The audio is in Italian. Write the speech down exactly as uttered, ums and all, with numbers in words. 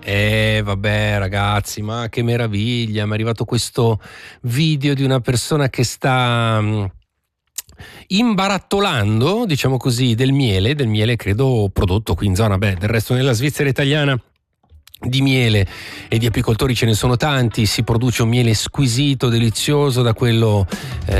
Eh vabbè ragazzi, ma che meraviglia, mi è arrivato questo video di una persona che sta mh, imbarattolando, diciamo così, del miele, del miele credo prodotto qui in zona, beh, del resto nella Svizzera italiana di miele e di apicoltori ce ne sono tanti, si produce un miele squisito, delizioso, da quello eh,